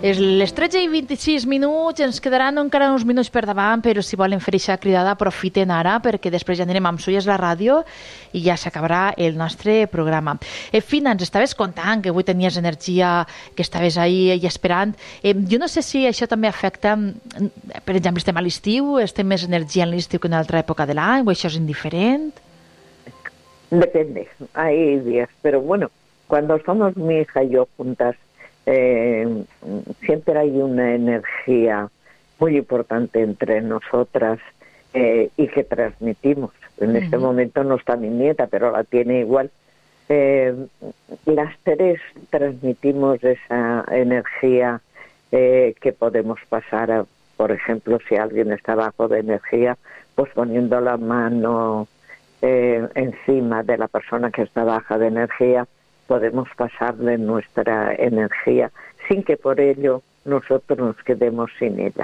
Les 13:26, ens quedaran encara uns minuts per davant, però si volen fer aquesta cridada aprofiten ara, perquè després ja anirem amb Sulles la ràdio i ja s'acabarà el nostre programa. Fina, ens estaves contant que avui tenies energia, que estaves ahí i esperant. Jo no sé si això també afecta, per exemple, estem a l'estiu, estem més energia en l'estiu que en una altra època de l'any, o això és indiferent? Depende, hay días, pero bueno, cuando estamos mi hija y yo juntas, siempre hay una energía muy importante entre nosotras y que transmitimos. En este momento no está mi nieta, pero la tiene igual. Las tres transmitimos esa energía que podemos pasar, por ejemplo, si alguien está bajo de energía, pues poniendo la mano encima de la persona que está baja de energía, podemos pasarle nuestra energía sin que por ello nosotros nos quedemos sin ella.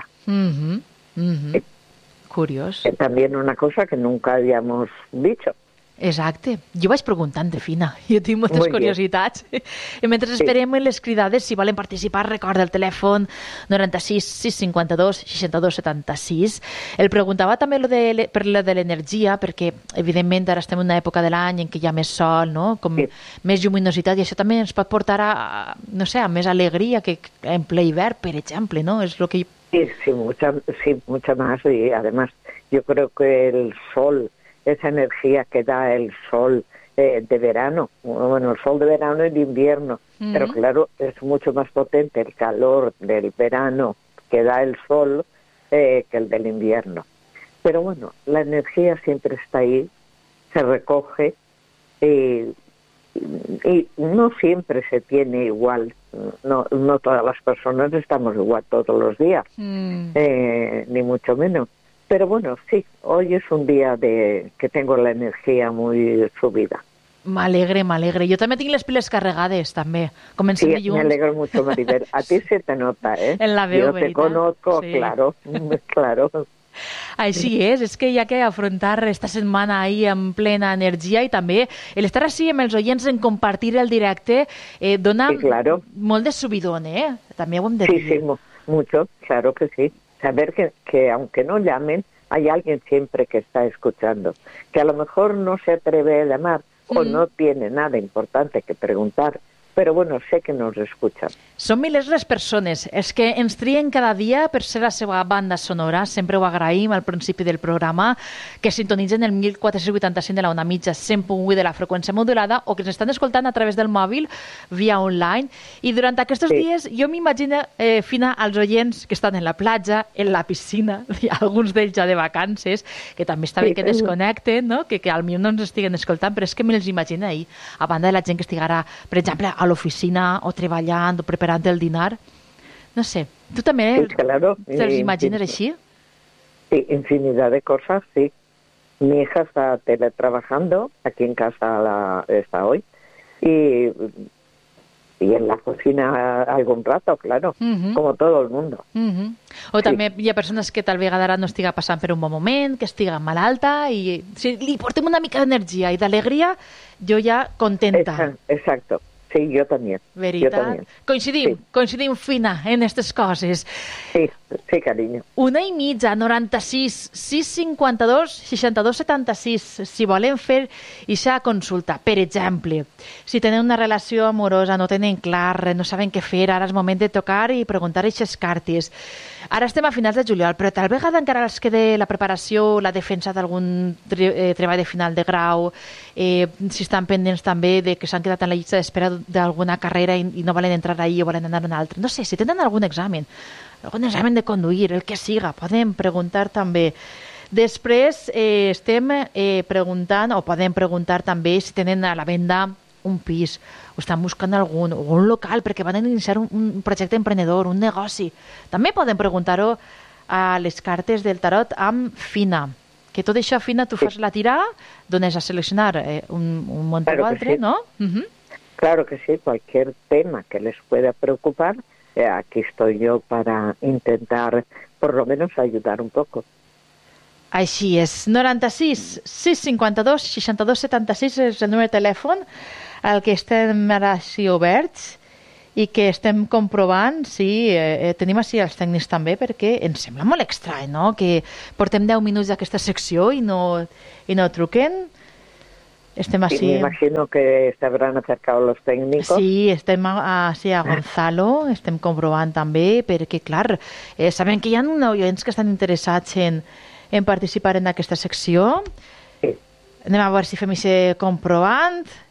Curiós. También una cosa que nunca habíamos dicho. Exacte. Jo vaig preguntant de Fina. Jo tinc moltes curiositats. I mentre esperem les cridades, si volen participar, recorda el telèfon 96 652 62 76. El preguntava també per lo de l'energia, perquè evidentment ara estem en una època de l'any en què hi ha més sol, no? Com més lluminositat, i això també ens pot portar a, no sé, a més alegria que en ple hivern, per exemple, no? És lo que... Sí, mucha más. Y además yo creo que el sol, esa energía que da el sol de verano, bueno, el sol de verano y de invierno, pero claro, es mucho más potente el calor del verano que da el sol que el del invierno. Pero bueno, la energía siempre está ahí, se recoge y no siempre se tiene igual, no todas las personas estamos igual todos los días, ni mucho menos. Pero bueno, sí, hoy es un día que tengo la energía muy subida. M'alegre. Jo també tinc les piles carregades, també. Comencem dilluns. Me alegro mucho, Maribel. A ti se te nota, ¿eh? En la veu, yo te conozco, sí. Claro. Així és que hi ha que afrontar esta setmana ahí en plena energia, i també l'estar així amb els oients en compartir el directe dona molt de subidón, també ho hem de dir. Sí, mucho, claro que sí. Saber que aunque no llamen, hay alguien siempre que está escuchando, que a lo mejor no se atreve a llamar o no tiene nada importante que preguntar, però bueno, sé que nos escuchan. Són milers les persones, és que ens trien cada dia per ser la seva banda sonora, sempre ho agraïm al principi del programa, que sintonitzen el 1485 de la ona mitja, 100.8 de la freqüència modulada, o que ens estan escoltant a través del mòbil via online. I durant aquests dies jo m'imagino, Fina, als oients que estan en la platja, en la piscina, i alguns d'ells ja de vacances, que també està bé que desconnecten, no? que potser no ens estiguen escoltant, però és que me'ls imagino ahir, a banda de la gent que estiguera, per exemple, a l'oficina o treballant o preparant el dinar. No sé, tu també te'ls imagines així? Sí, infinidad de cosas, sí. Mi hija está teletrabajando, aquí en casa está hoy, y en la cocina algún rato, claro, como todo el mundo. O també hi ha persones que tal vegada no estiga passant per un bon moment, que estiga malalta, i si li portem una mica d'energia i d'alegria, jo ja contenta. Exacto. Sí, yo también. Veritat? Coincidim, Fina, en aquestes coses. Sí, cariño. 1:30, 96 652 62 76. Si volen fer aquesta consulta, per exemple, si tenen una relació amorosa, no tenen clar, no saben què fer, ara és moment de tocar i preguntar aquestes cartes. Ara estem a finals de juliol, però tal vegada encara els queda la preparació, la defensa d'algun treball de final de grau, si estan pendents també de que s'han quedat en la llista d'espera d'alguna carrera i no volen entrar ahí o volen anar a una altra. No sé, si tenen algun examen de conduir, el que siga, podem preguntar també. Després estem preguntant, o podem preguntar també si tenen a la venda un pis, o estan buscant un local perquè van iniciar un projecte emprenedor, un negoci. També podem preguntar-ho a les cartes del tarot amb Fina. Que tot això, Fina, tu fas la tirada, dones a seleccionar un munt o altre, ¿no? Claro que sí, cualquier tema que les pueda preocupar, aquí estoy yo para intentar, por lo menos, ayudar un poco. Així és, 96 652 62 76 és el número de telèfon al que estem ara així oberts, i que estem comprovant, sí, tenim així els tècnics també, perquè ens sembla molt estrany, no?, que portem 10 minuts d'aquesta secció i no truquen. Estem Sí, me imagino que se habrán acercado los técnicos. Sí, estem a Gonzalo, estem comprovant també, perquè, clar, sabem que hi ha oients que estan interessats en participar en aquesta secció. Sí. Anem a veure si fem aquest comprovant.